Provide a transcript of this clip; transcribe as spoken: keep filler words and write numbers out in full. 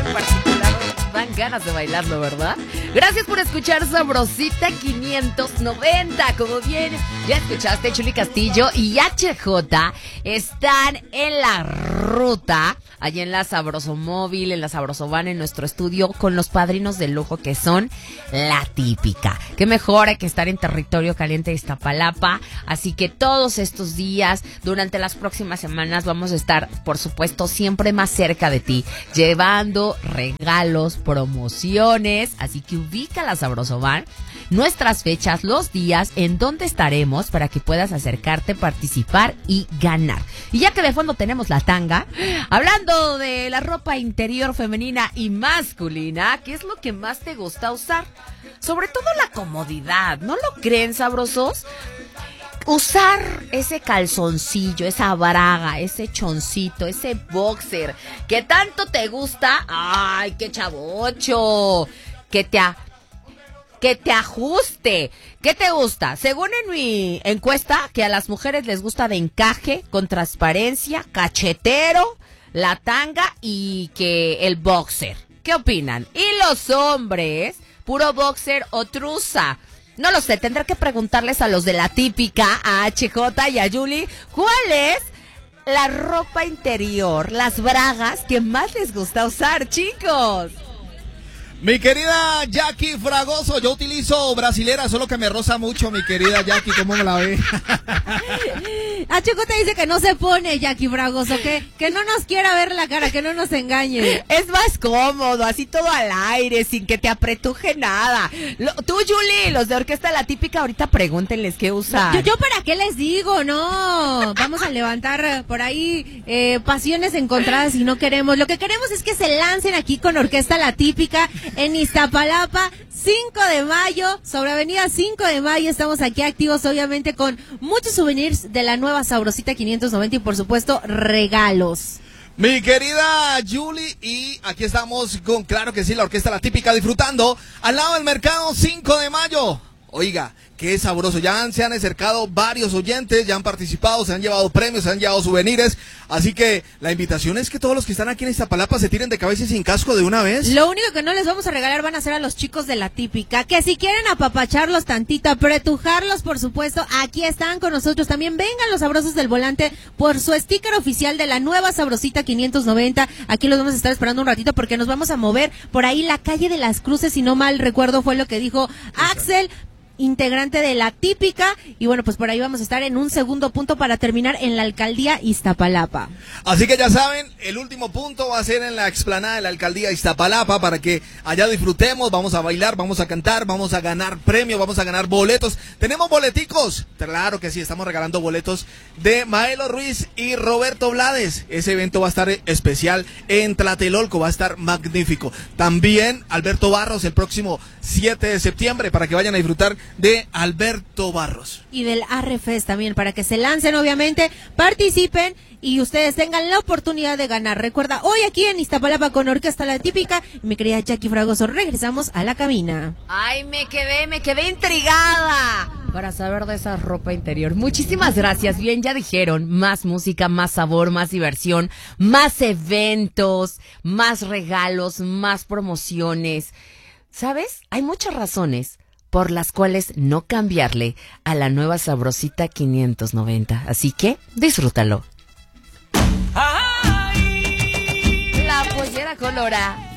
en particular dan ganas de bailarlo, ¿verdad? Gracias por escuchar Sabrosita quinientos noventa. Como bien ya escuchaste, Chuli Castillo y H J están en la ruta, allí en la Sabroso Móvil, en la Sabroso Van, en nuestro estudio, con los padrinos de lujo que son La Típica. Qué mejor que estar en territorio caliente de Iztapalapa. Así que todos estos días, durante las próximas semanas, vamos a estar, por supuesto, siempre más cerca de ti, llevando regalos, promociones. Así que ubica la Sabroso Van, nuestras fechas, los días en donde estaremos para que puedas acercarte, participar y ganar. Y ya que de fondo tenemos la tanga, hablando de la ropa interior femenina y masculina, ¿qué es lo que más te gusta usar? Sobre todo la comodidad, ¿no lo creen, sabrosos? Usar ese calzoncillo, esa braga, ese choncito, ese boxer que tanto te gusta. ¡Ay, qué chavocho! Que te a, que te ajuste. ¿Qué te gusta? Según en mi encuesta, que a las mujeres les gusta de encaje, con transparencia, cachetero, la tanga y que el boxer. ¿Qué opinan? Y los hombres, puro boxer o truza. No lo sé, tendré que preguntarles a los de La Típica, a H J y a Yuli, ¿cuál es la ropa interior, las bragas que más les gusta usar, chicos? Mi querida Jackie Fragoso, yo utilizo brasilera, solo que me roza mucho, mi querida Jackie, ¿cómo me la ve? H J dice que no se pone Jackie Fragoso, que, que no nos quiera ver la cara, que no nos engañe. Es más cómodo, así todo al aire, sin que te apretuje nada. Lo, tú, Yuli, los de Orquesta La Típica, ahorita pregúntenles qué usan. Yo, yo para qué les digo, no. Vamos a levantar por ahí eh, pasiones encontradas y no queremos. Lo que queremos es que se lancen aquí con Orquesta La Típica en Iztapalapa, cinco de mayo, sobre avenida cinco de mayo. Estamos aquí activos, obviamente, con muchos souvenirs de la nueva Sabrosita quinientos noventa y, por supuesto, regalos. Mi querida Julie, y aquí estamos con, claro que sí, la Orquesta La Típica, disfrutando al lado del mercado cinco de mayo. Oiga, qué sabroso, ya han, se han acercado varios oyentes, ya han participado, se han llevado premios, se han llevado souvenirs, así que la invitación es que todos los que están aquí en Iztapalapa se tiren de cabeza y sin casco de una vez. Lo único que no les vamos a regalar van a ser a los chicos de La Típica, que si quieren apapacharlos tantito, apretujarlos, por supuesto, aquí están con nosotros. También vengan los sabrosos del volante por su sticker oficial de la nueva Sabrosita quinientos noventa. Aquí los vamos a estar esperando un ratito porque nos vamos a mover por ahí la calle de las Cruces, si no mal recuerdo fue lo que dijo Axel, integrante de La Típica, y bueno, pues por ahí vamos a estar en un segundo punto para terminar en la alcaldía Iztapalapa. Así que ya saben, el último punto va a ser en la explanada de la alcaldía Iztapalapa para que allá disfrutemos, vamos a bailar, vamos a cantar, vamos a ganar premios, vamos a ganar boletos. Tenemos boleticos, claro que sí, estamos regalando boletos de Maelo Ruiz y Roberto Blades. Ese evento va a estar especial en Tlatelolco, va a estar magnífico. También Alberto Barros el próximo siete de septiembre para que vayan a disfrutar de Alberto Barros. Y del Arrefest también, para que se lancen, obviamente, participen y ustedes tengan la oportunidad de ganar. Recuerda, hoy aquí en Iztapalapa con Orquesta La Típica, mi querida Jackie Fragoso, regresamos a la cabina. Ay, me quedé, me quedé intrigada para saber de esa ropa interior. Muchísimas gracias. Bien, ya dijeron, más música, más sabor, más diversión, más eventos, más regalos, más promociones. ¿Sabes? Hay muchas razones por las cuales no cambiarle a la nueva Sabrosita quinientos noventa. Así que disfrútalo. La pollera colora